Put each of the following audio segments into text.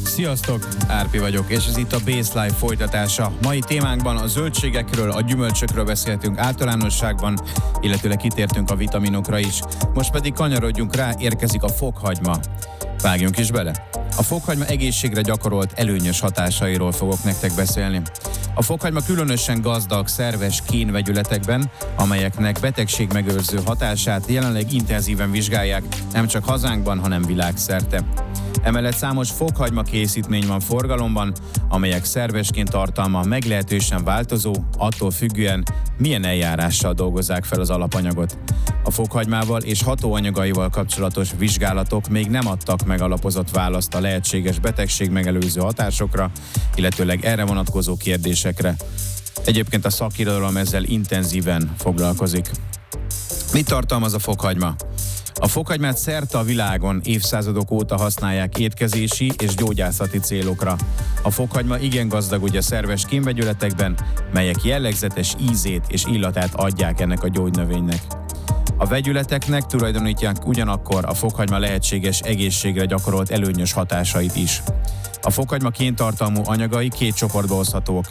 Sziasztok, Árpi vagyok, és ez itt a Baseline folytatása. Mai témánkban a zöldségekről, a gyümölcsökről beszéltünk általánosságban, illetőleg kitértünk a vitaminokra is. Most pedig kanyarodjunk rá, érkezik a fokhagyma. Vágjunk is bele! A fokhagyma egészségre gyakorolt előnyös hatásairól fogok nektek beszélni. A fokhagyma különösen gazdag szerves kénvegyületekben, amelyeknek betegségmegőrző hatását jelenleg intenzíven vizsgálják, nem csak hazánkban, hanem világszerte. Emellett számos fokhagyma készítmény van forgalomban, amelyek szervesként tartalma meglehetősen változó, attól függően milyen eljárással dolgozzák fel az alapanyagot. A fokhagymával és hatóanyagaival kapcsolatos vizsgálatok még nem adtak megalapozott választ a lehetséges betegségmegelőző hatásokra, illetőleg erre vonatkozó kérdésekre. Egyébként a szakirodalom ezzel intenzíven foglalkozik. Mit tartalmaz a fokhagyma? A fokhagymát szerte a világon évszázadok óta használják étkezési és gyógyászati célokra. A fokhagyma igen gazdag ugye szerves kénvegyületekben, melyek jellegzetes ízét és illatát adják ennek a gyógynövénynek. A vegyületeknek tulajdonítják ugyanakkor a fokhagyma lehetséges egészségre gyakorolt előnyös hatásait is. A fokhagyma kéntartalmú anyagai két csoportba oszthatók: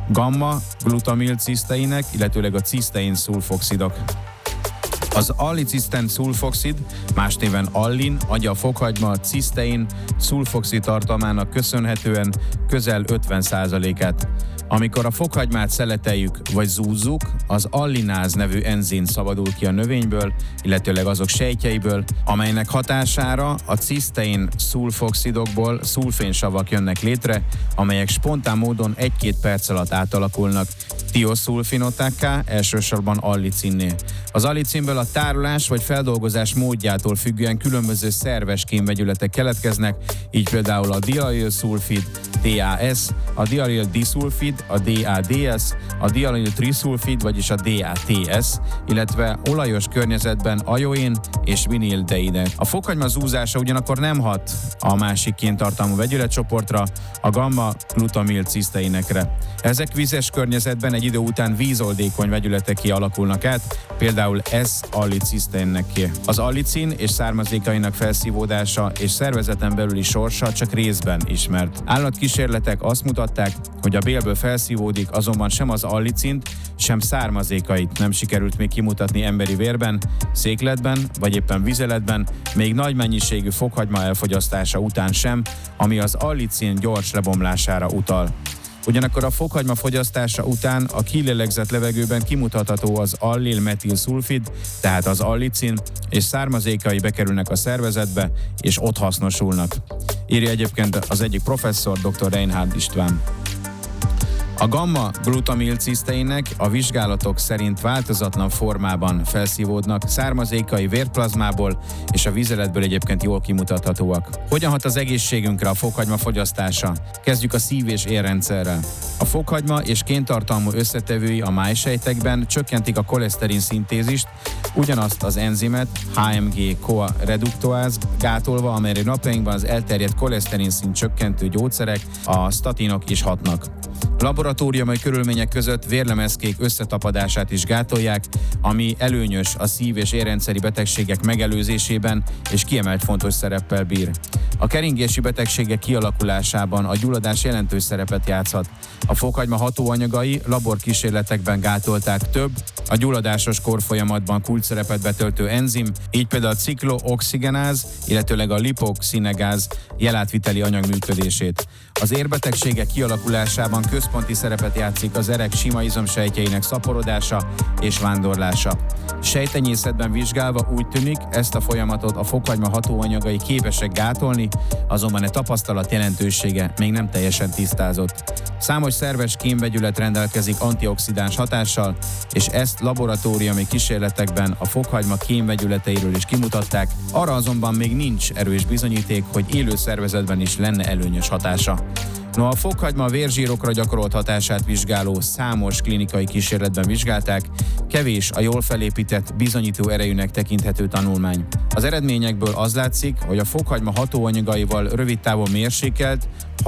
gamma-glutamil-ciszteinek, illetőleg a cisztein-szulfoxidok. Az allicin-szulfoxid, más néven allin, adja a fokhagyma cisztein-szulfoxid tartalmának köszönhetően közel 50%-át. Amikor a fokhagymát szeleteljük vagy zúzzuk, az allináz nevű enzim szabadul ki a növényből, illetőleg azok sejtjeiből, amelynek hatására a cisztein-szulfoxidokból szulfénsavak jönnek létre, amelyek spontán módon 1-2 perc alatt átalakulnak tioszulfinotakká, elsősorban allicinné. Az allicinből a tárolás vagy feldolgozás módjától függően különböző szerves kénvegyületek keletkeznek, így például a dialilszulfid, DAS, a dialildiszulfid, a DADS, a dialiltriszulfid, vagyis a DATS, illetve olajos környezetben ajoin és vinildeide. A fokhagyma zúzása ugyanakkor nem hat a másik kéntartalmú vegyületcsoportra, a gamma-glutamil-ciszteinekre. Ezek vizes környezetben egy idő után vízoldékony vegyületeké alakulnak át, például S-allicin-nek. Az allicin és származékainak felszívódása és szervezeten belüli sorsa csak részben ismert. Állatkísérletek azt mutatták, hogy a bélből felszívódik, azonban sem az allicint, sem származékait nem sikerült még kimutatni emberi vérben, székletben vagy éppen vizeletben, még nagy mennyiségű fokhagyma elfogyasztása után sem, ami az allicin gyors lebomlására utal. Ugyanakkor a fokhagyma fogyasztása után a kilélegzett levegőben kimutatható az allil-metilszulfid, tehát az allicin, és származékai bekerülnek a szervezetbe, és ott hasznosulnak. Írja egyébként az egyik professzor, dr. Reinhard István. A gamma-glutamil-ciszteinek a vizsgálatok szerint változatlan formában felszívódnak, származékai vérplazmából és a vizeletből egyébként jól kimutathatóak. Hogyan hat az egészségünkre a fokhagyma fogyasztása? Kezdjük a szív- és érrendszerrel. A fokhagyma és kéntartalmú összetevői a májsejtekben csökkentik a koleszterin szintézist, ugyanazt az enzimet, HMG-CoA reduktoáz gátolva, amelyre napjainkban az elterjedt koleszterin szint csökkentő gyógyszerek, a statinok is hatnak. Laboratóriumi körülmények között vérlemezkék összetapadását is gátolják, ami előnyös a szív- és érrendszeri betegségek megelőzésében és kiemelt fontos szereppel bír. A keringési betegségek kialakulásában a gyulladás jelentős szerepet játszhat. A fokhagyma hatóanyagai laborkísérletekben gátolták több, a gyulladásos korfolyamatban kulcsszerepet betöltő enzim, így például a ciklooxigenáz, illetőleg a lipoxinegáz jelátviteli anyag működését. Az érbetegségek kialakulásában központi szerepet játszik az erek sima izomsejtjeinek szaporodása és vándorlása. Sejtenyészetben vizsgálva úgy tűnik, ezt a folyamatot a fokhagyma hatóanyagai képesek gátolni, azonban a tapasztalat jelentősége még nem teljesen tisztázott. Számos szerves kénvegyület rendelkezik antioxidáns hatással, és ezt laboratóriumi kísérletekben a fokhagyma kénvegyületeiről is kimutatták, arra azonban még nincs erős bizonyíték, hogy élő szervezetben is lenne előnyös hatása. No, a fokhagyma a vérzsírokra gyakorolt hatását vizsgáló számos klinikai kísérletben vizsgálták, kevés a jól felépített, bizonyító erejűnek tekinthető tanulmány. Az eredményekből az látszik, hogy a fokhagyma hatóanyagaival rövid távon mérsékelt,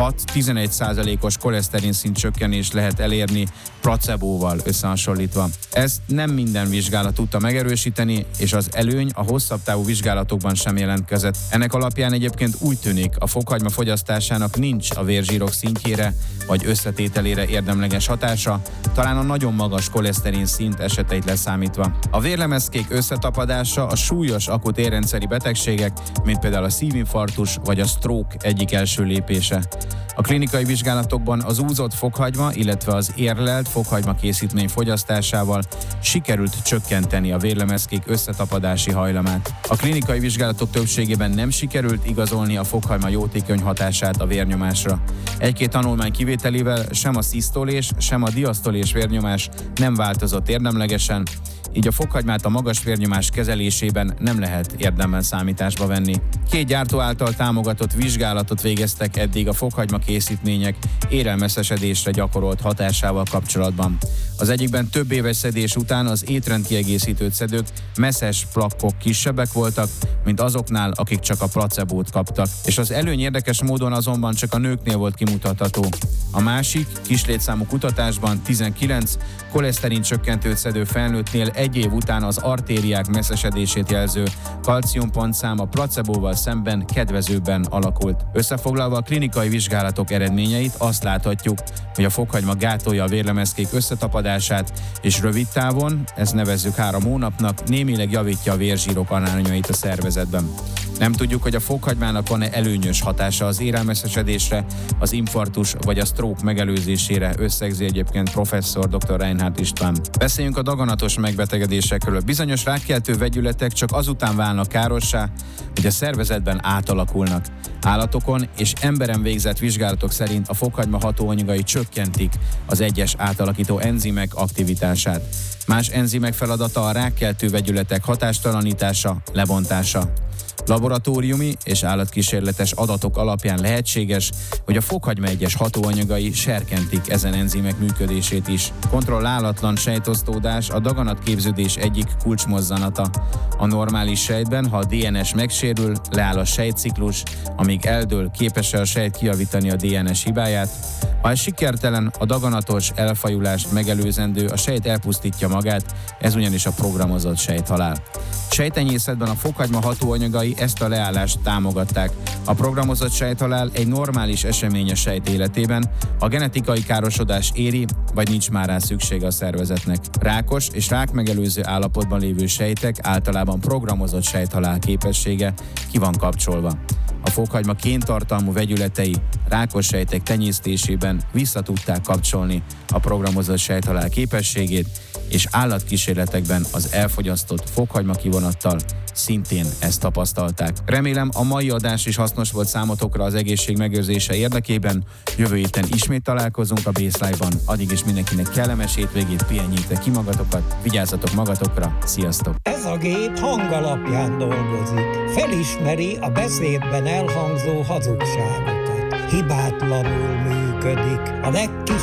6-11%-os koleszterin szint csökkenést lehet elérni placebóval összehasonlítva. Ezt nem minden vizsgálat tudta megerősíteni, és az előny a hosszabb távú vizsgálatokban sem jelentkezett. Ennek alapján egyébként úgy tűnik, a fokhagyma fogyasztásának nincs a vérzsírok szintjére vagy összetételére érdemleges hatása, talán a nagyon magas koleszterin szint eseteit leszámítva. A vérlemezkék összetapadása a súlyos akut érrendszeri betegségek, mint például a szívinfarktus vagy a stroke egyik első lépése. A klinikai vizsgálatokban az úzott fokhagyma, illetve az érlelt fokhagyma készítmény fogyasztásával sikerült csökkenteni a vérlemezkék összetapadási hajlamát. A klinikai vizsgálatok többségében nem sikerült igazolni a fokhagyma jótékony hatását a vérnyomásra. Egy-két tanulmány kivételével sem a szisztolés, sem a diasztolés vérnyomás nem változott érdemlegesen, így a fokhagymát a magas vérnyomás kezelésében nem lehet érdemben számításba venni. 2 gyártó által támogatott vizsgálatot végeztek eddig a fokhagyma készítmények érelmeszesedésre gyakorolt hatásával kapcsolatban. Az egyikben több éves szedés után az étrendkiegészítőt szedők messzes plakkok kisebbek voltak, mint azoknál, akik csak a placebót kaptak. És az előny érdekes módon azonban csak a nőknél volt kimutatható. A másik, kislétszámú kutatásban 19 koleszterin csökkentőt szedő felnőttnél 1 év után az artériák messzesedését jelző kalciumpontszám a placebóval szemben kedvezőbben alakult. Összefoglalva a klinikai vizsgálatok eredményeit azt láthatjuk, hogy a fokhagyma gátolja a vérlemezkék összetapadását, és rövid távon, ezt nevezzük 3 hónapnak, némileg javítja a vérzsírok arányait a szervezetben. Nem tudjuk, hogy a fokhagymának van-e előnyös hatása az érelmeszesedésre, az infarktus vagy a stroke megelőzésére, összegzi egyébként professzor dr. Reinhardt István. Beszéljünk a daganatos megbetegedésekről. Bizonyos rákkeltő vegyületek csak azután válnak károssá, hogy a szervezetben átalakulnak. Állatokon és emberen végzett vizsgálatok szerint a fokhagyma hatóanyagai csökkentik az egyes átalakító enzimek aktivitását. Más enzimek feladata a rákkeltő vegyületek hatástalanítása, lebontása. Laboratóriumi és állatkísérletes adatok alapján lehetséges, hogy a fokhagyma egyes hatóanyagai serkentik ezen enzimek működését is. Kontrollálatlan sejtosztódás a daganatképződés egyik kulcsmozzanata. A normális sejtben, ha a DNS megsérül, leáll a sejtciklus, amíg eldől, képes-e a sejt kijavítani a DNS hibáját. Ha ez sikertelen, a daganatos elfajulást megelőzendő, a sejt elpusztítja magát, ez ugyanis a programozott sejthalál. Sejtenyészetben a fokhagyma hatóanyagai ezt a leállást támogatták. A programozott sejthalál egy normális esemény a sejt életében, a genetikai károsodás éri, vagy nincs már rá szüksége a szervezetnek. Rákos és rákmegelőző állapotban lévő sejtek általában programozott sejthalál képessége ki van kapcsolva. A fokhagyma kéntartalmú vegyületei rákos sejtek tenyésztésében vissza tudták kapcsolni a programozott sejthalál képességét, és állatkísérletekben az elfogyasztott fokhagyma kivonattal szintén ezt tapasztalták. Remélem, a mai adás is hasznos volt számotokra az egészség megőrzése érdekében. Jövő héten ismét találkozunk a Baseline-ban. Addig is mindenkinek kellemes hétvégét, pihenjétek ki magatokat, vigyázzatok magatokra, sziasztok! Ez a gép hangalapján dolgozik. Felismeri a beszédben elhangzó hazugságokat. Hibátlanul működik. A legkis